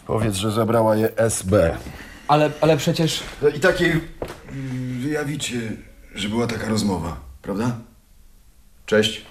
Powiedz, że zabrała je SB. Ale przecież... No i takiej wyjawicie, że była taka rozmowa, prawda? Cześć.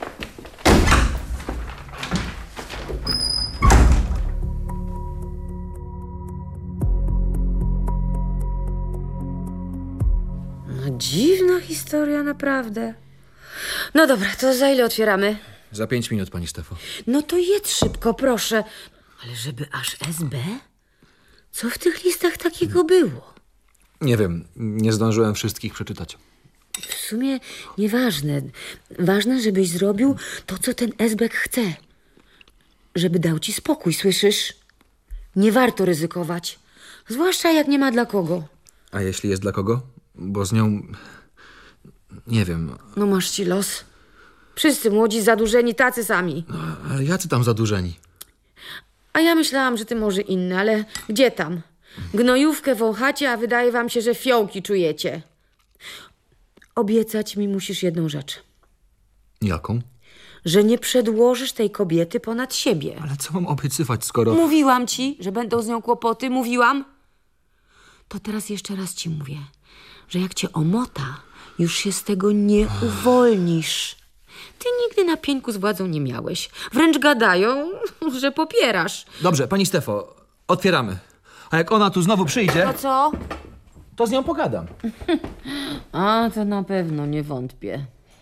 No dziwna historia, naprawdę. No dobra, to za ile otwieramy? Za 5 minut, pani Stefo. No to jedz szybko, proszę. Ale żeby aż SB? Co w tych listach takiego było? Nie wiem, nie zdążyłem wszystkich przeczytać. W sumie nieważne. Ważne, żebyś zrobił to, co ten SB chce. Żeby dał ci spokój, słyszysz? Nie warto ryzykować. Zwłaszcza jak nie ma dla kogo. A jeśli jest dla kogo? Bo z nią... Nie wiem. No masz ci los. Wszyscy młodzi, zadłużeni, tacy sami. No, ale jacy tam zadłużeni? A ja myślałam, że ty może inny, ale gdzie tam? Gnojówkę wąchacie, a wydaje wam się, że fiołki czujecie. Obiecać mi musisz jedną rzecz. Jaką? Że nie przedłożysz tej kobiety ponad siebie. Ale co mam obiecywać, skoro... Mówiłam ci, że będą z nią kłopoty. Mówiłam. To teraz jeszcze raz ci mówię, że jak cię omota, już się z tego nie uwolnisz. Ty nigdy na pieńku z władzą nie miałeś. Wręcz gadają, że popierasz. Dobrze, pani Stefo, otwieramy. A jak ona tu znowu przyjdzie, To co? to z nią pogadam. A, to na pewno, nie wątpię.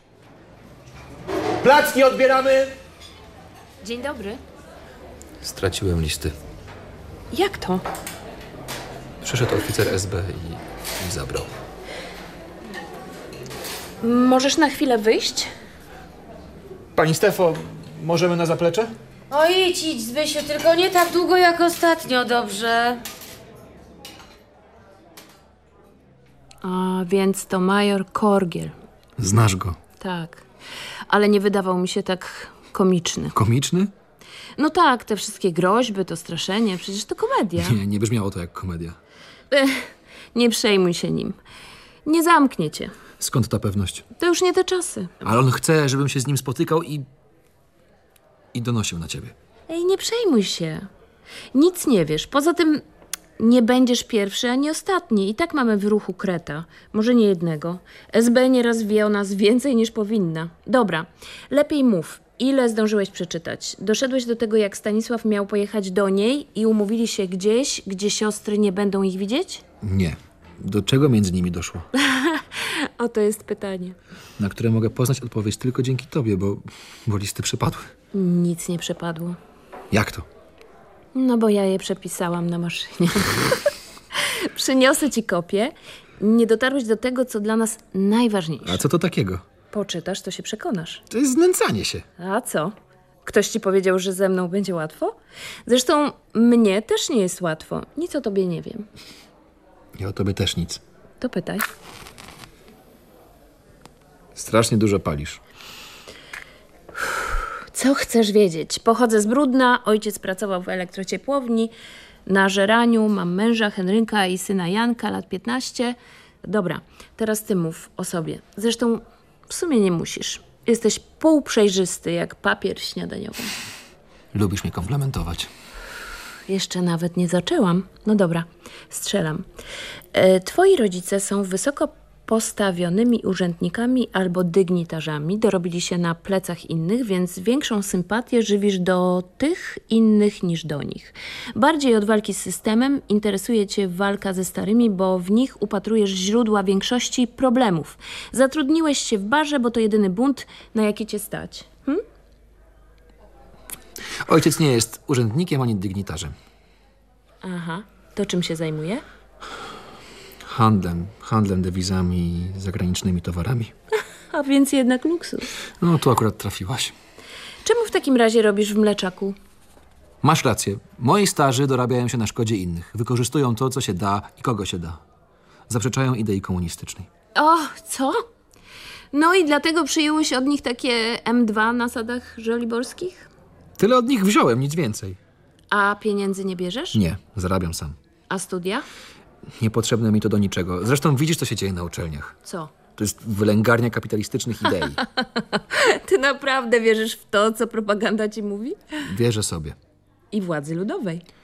Placki odbieramy! Dzień dobry. Straciłem listy. Jak to? Przyszedł oficer SB i zabrał. Możesz na chwilę wyjść? Pani Stefo, możemy na zaplecze? O idź, Zbysiu, tylko nie tak długo jak ostatnio, dobrze? A więc to major Korgiel. Znasz go. Tak. Ale nie wydawał mi się tak komiczny. Komiczny? No tak, te wszystkie groźby, to straszenie, przecież to komedia. Nie brzmiało to jak komedia. Nie przejmuj się nim. Nie zamknie cię. Skąd ta pewność? To już nie te czasy. Ale on chce, żebym się z nim spotykał i donosił na ciebie. Ej, nie przejmuj się. Nic nie wiesz. Poza tym nie będziesz pierwszy ani ostatni. I tak mamy w ruchu kreta. Może nie jednego. SB nieraz wie o nas więcej niż powinna. Dobra, lepiej mów. Ile zdążyłeś przeczytać? Doszedłeś do tego, jak Stanisław miał pojechać do niej i umówili się gdzieś, gdzie siostry nie będą ich widzieć? Nie. Do czego między nimi doszło? Oto jest pytanie. Na które mogę poznać odpowiedź tylko dzięki tobie, bo listy przepadły. Nic nie przepadło. Jak to? No bo ja je przepisałam na maszynie. Przyniosę ci kopię. Nie dotarłeś do tego, co dla nas najważniejsze. A co to takiego? Poczytasz, to się przekonasz. To jest znęcanie się. A co? Ktoś ci powiedział, że ze mną będzie łatwo? Zresztą mnie też nie jest łatwo. Nic o tobie nie wiem. I o tobie też nic. To pytaj. Strasznie dużo palisz. Co chcesz wiedzieć? Pochodzę z Brudna, ojciec pracował w elektrociepłowni, na żeraniu, mam męża Henryka i syna Janka, lat 15. Dobra, teraz ty mów o sobie. Zresztą w sumie nie musisz. Jesteś półprzejrzysty, jak papier śniadaniowy. Lubisz mnie komplementować. Jeszcze nawet nie zaczęłam. No dobra, strzelam. Twoi rodzice są wysoko postawionymi urzędnikami albo dygnitarzami. Dorobili się na plecach innych, więc większą sympatię żywisz do tych innych niż do nich. Bardziej od walki z systemem interesuje cię walka ze starymi, bo w nich upatrujesz źródła większości problemów. Zatrudniłeś się w barze, bo to jedyny bunt, na jaki cię stać. Ojciec nie jest urzędnikiem ani dygnitarzem. Aha, to czym się zajmuje? Handlem dewizami i zagranicznymi towarami. A więc jednak luksus. No, tu akurat trafiłaś. Czemu w takim razie robisz w mleczaku? Masz rację. Moi starzy dorabiają się na szkodzie innych. Wykorzystują to, co się da i kogo się da. Zaprzeczają idei komunistycznej. O, co? No i dlatego przyjęłeś od nich takie M2 na sadach żoliborskich? Tyle od nich wziąłem, nic więcej. A pieniędzy nie bierzesz? Nie, zarabiam sam. A studia? Niepotrzebne mi to do niczego. Zresztą widzisz, co się dzieje na uczelniach. Co? To jest wylęgarnia kapitalistycznych idei. Ty naprawdę wierzysz w to, co propaganda ci mówi? Wierzę sobie. I władzy ludowej.